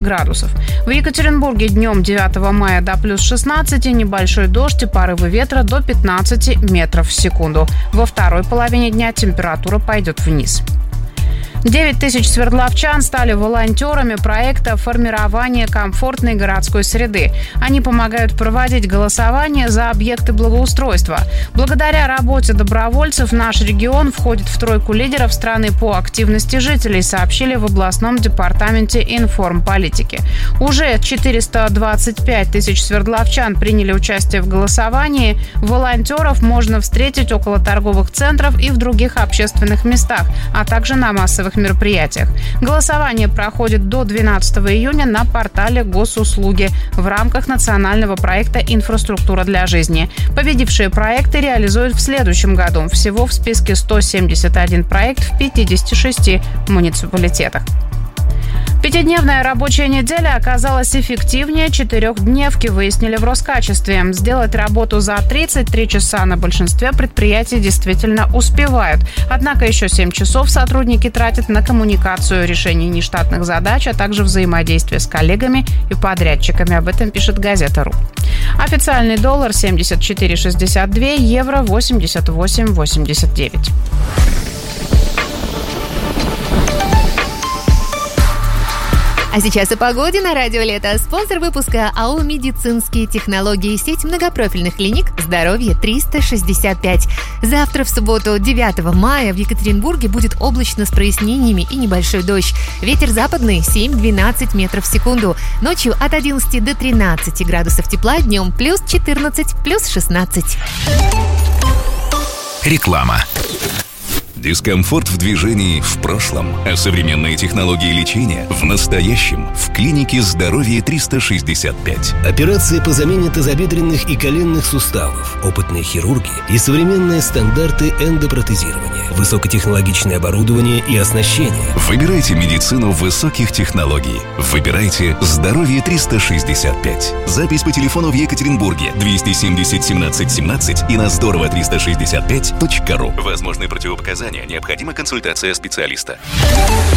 градусов. В Екатеринбурге днем 9 мая до плюс 16, небольшой дождь и порывы ветра до 15 метров в секунду. Во второй половине дня температура пойдет вниз. 9 тысяч свердловчан стали волонтерами проекта формирования комфортной городской среды. Они помогают проводить голосование за объекты благоустройства. Благодаря работе добровольцев наш регион входит в тройку лидеров страны по активности жителей, сообщили в областном департаменте информполитики. Уже 425 тысяч свердловчан приняли участие в голосовании. Волонтеров можно встретить около торговых центров и в других общественных местах, а также на массовых мероприятиях. Голосование проходит до 12 июня на портале Госуслуги в рамках национального проекта «Инфраструктура для жизни». Победившие проекты реализуют в следующем году. Всего в списке 171 проект в 56 муниципалитетах. Пятидневная рабочая неделя оказалась эффективнее 4-дневки, выяснили в Роскачестве. Сделать работу за 33 часа на большинстве предприятий действительно успевают. Однако еще 7 часов сотрудники тратят на коммуникацию, решение нештатных задач, а также взаимодействие с коллегами и подрядчиками. Об этом пишет газета.ру. Официальный доллар 74,62, евро 88,89. А сейчас о погоде на Радио Лето. Спонсор выпуска АО «Медицинские технологии», сеть многопрофильных клиник «Здоровье 365». Завтра, в субботу, 9 мая, в Екатеринбурге будет облачно с прояснениями и небольшой дождь. Ветер западный 7-12 метров в секунду. Ночью от 11 до 13 градусов тепла, днем плюс 14, плюс 16. Реклама. Дискомфорт в движении в прошлом, а современные технологии лечения в настоящем в клинике «Здоровье 365». Операции по замене тазобедренных и коленных суставов, опытные хирурги и современные стандарты эндопротезирования, высокотехнологичное оборудование и оснащение. Выбирайте медицину высоких технологий. Выбирайте «Здоровье 365». Запись по телефону в Екатеринбурге 270 17 17 и на здорово365.ру. Возможны противопоказания. Необходима консультация специалиста.